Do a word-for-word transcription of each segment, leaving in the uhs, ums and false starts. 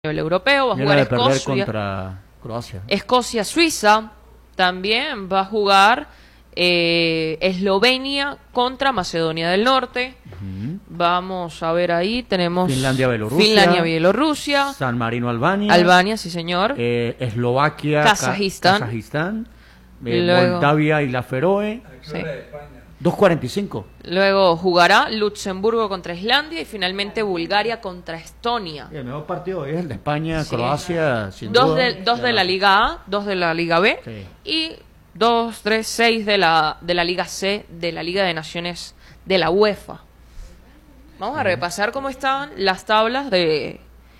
nivel europeo, va a Viene jugar de perder Escocia, contra Croacia. Escocia, Suiza, también va a jugar eh, Eslovenia contra Macedonia del Norte. Uh-huh. Vamos a ver ahí, tenemos Finlandia, Bielorrusia. Finlandia, Bielorrusia. San Marino, Albania. Albania, sí señor. Eh, Eslovaquia, Kazajistán. Kazajistán. Eh, Luego, Moldavia y la Feroe. sí. dos cuarenta y cinco. Luego jugará Luxemburgo contra Islandia y finalmente Bulgaria contra Estonia. Y el mejor partido es el de España, Sí. Croacia, sin Dos duda. de, dos de la Liga A, dos de la Liga B Sí. y dos, tres, seis de la, de la Liga C, de la Liga de Naciones de la UEFA. Vamos a repasar cómo están las tablas de,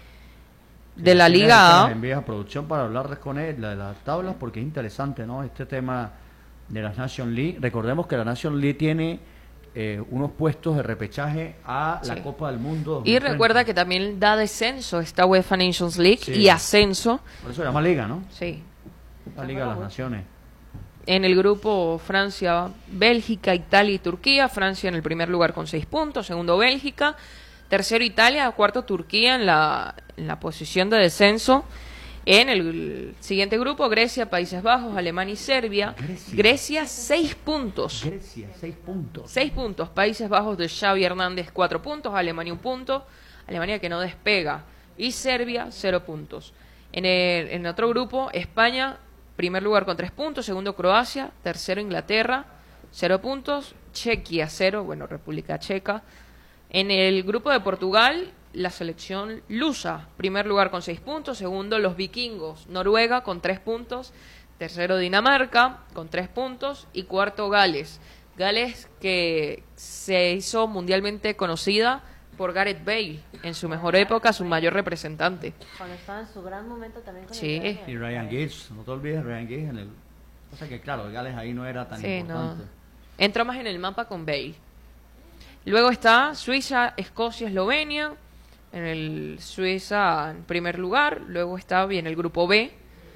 de la Liga A. Me envías a producción para hablar con él de las tablas porque es interesante, ¿no? Este tema de la Nation League. Recordemos que la Nation League tiene eh, unos puestos de repechaje a la Sí. Copa del Mundo dos mil Y treinta. recuerda que también da descenso esta UEFA Nations League Sí. y ascenso. Por eso se llama Liga, ¿no? Sí. La Liga de las Naciones. En el grupo Francia, Bélgica, Italia y Turquía. Francia en el primer lugar con seis puntos, segundo Bélgica, tercero Italia, cuarto Turquía en la, en la posición de descenso. En el siguiente grupo, Grecia, Países Bajos, Alemania y Serbia. Grecia. Grecia, seis puntos. Grecia, seis puntos. Seis puntos. Países Bajos de Xavi Hernández, cuatro puntos. Alemania, un punto. Alemania que no despega. Y Serbia, cero puntos. En, el, en otro grupo, España, primer lugar con tres puntos. Segundo, Croacia. Tercero, Inglaterra, cero puntos. Chequia, cero. Bueno, República Checa. En el grupo de Portugal, la selección lusa, primer lugar con seis puntos, segundo los vikingos, Noruega con tres puntos, tercero Dinamarca con tres puntos y cuarto Gales. Gales que se hizo mundialmente conocida por Gareth Bale, en su mejor época, su mayor representante. Cuando estaba en su gran momento también con Sí. Italia. Y Ryan Giggs, no te olvides Ryan Giggs en el... O sea que claro, el Gales ahí no era tan Sí, no. importante. Entró más en el mapa con Bale. Luego está Suiza, Escocia, Eslovenia. En el Suiza en primer lugar. Luego está bien el grupo B.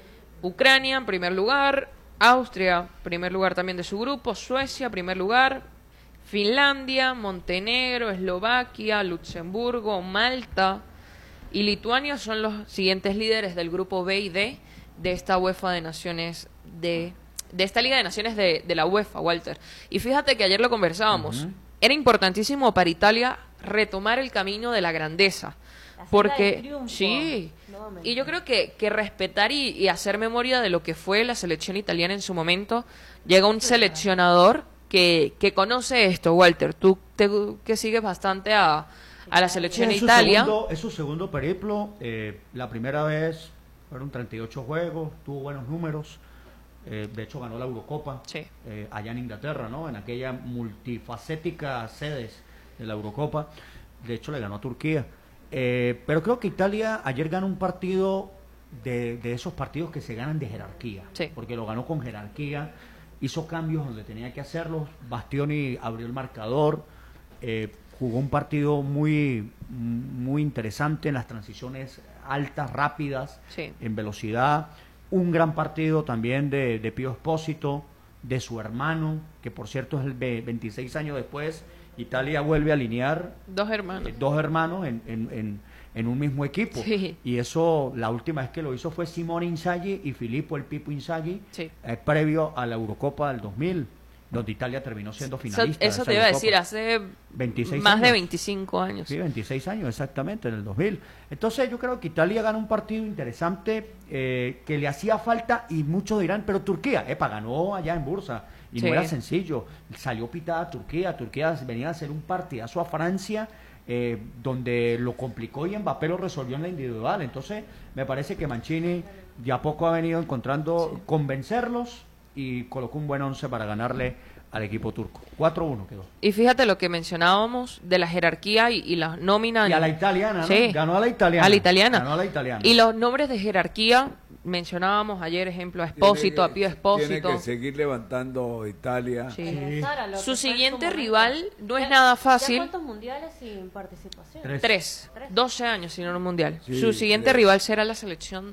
Ucrania en primer lugar. Austria, primer lugar también de su grupo. Suecia, primer lugar. Finlandia, Montenegro, Eslovaquia, Luxemburgo, Malta y Lituania son los siguientes líderes del grupo B y D de esta UEFA de Naciones de, de esta Liga de Naciones de, de la UEFA, Walter. Y fíjate que ayer lo conversábamos. Uh-huh. Era importantísimo para Italia retomar el camino de la grandeza. La senda Porque, del triunfo, sí, nuevamente. y yo creo que, que respetar y, y hacer memoria de lo que fue la selección italiana en su momento, llega un seleccionador que, que conoce esto, Walter. Tú te, que sigues bastante a, a la selección de Es su Italia. segundo- es su segundo periplo. Eh, la primera vez fueron treinta y ocho juegos, tuvo buenos números. Eh, de hecho, ganó la Eurocopa Sí. eh, allá en Inglaterra, ¿no? En aquella multifacética sedes de la Eurocopa. De hecho, le ganó a Turquía. Eh, pero creo que Italia ayer ganó un partido de, de esos partidos que se ganan de jerarquía. Sí. Porque lo ganó con jerarquía. Hizo cambios donde tenía que hacerlos. Bastioni abrió el marcador. Eh, jugó un partido muy, muy interesante en las transiciones altas, rápidas, Sí. en velocidad. Un gran partido también de, de Pío Espósito, de su hermano, que por cierto es el ve- veintiséis años después. Italia vuelve a alinear Dos hermanos. eh, dos hermanos en, en, en, en un mismo equipo. Sí. Y eso, la última vez que lo hizo fue Simone Inzaghi y Filippo el Pipo Inzaghi, Sí. eh, previo a la Eurocopa del dos mil, donde Italia terminó siendo Eso, finalista. de eso esa te iba a Eurocopa. decir, hace veintiséis más de años. veinticinco años. Sí, veintiséis años exactamente, en el dos mil. Entonces yo creo que Italia gana un partido interesante eh, que le hacía falta y muchos dirán, pero Turquía, epa, ganó allá en Bursa y Sí. no era sencillo. Salió pitada Turquía, Turquía venía a hacer un partidazo a Francia eh, donde lo complicó y Mbappé lo resolvió en la individual. Entonces me parece que Mancini de a poco ha venido encontrando Sí. convencerlos y colocó un buen once para ganarle al equipo turco. cuatro uno quedó. Y fíjate lo que mencionábamos de la jerarquía y, y las nóminas. Y a la italiana, ¿no? Sí. Ganó a la italiana. A la italiana. Ganó a la italiana. Y los nombres de jerarquía, mencionábamos ayer, ejemplo, a Espósito, a Pío Espósito. Tiene que seguir levantando Italia. Sí. Regresar a lo que Su fue en siguiente momento. rival no es Ya- nada ¿Ya fácil. cuántos mundiales sin participación? Tres. Tres, Tres. doce años sin un mundial. Sí, Su siguiente tres. rival será la selección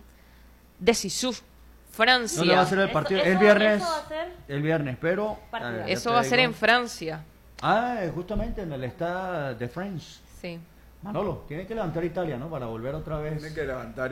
de Sisu, Francia. ¿Dónde va a ser el Eso- partido? eso- el viernes. eso va a ser El viernes, pero. partido. ah, ya Eso te va a ser digo. en Francia. Ah, justamente en el Stade de France. Sí. Manolo, tiene que levantar Italia, ¿no? Para volver otra vez. Tiene que levantar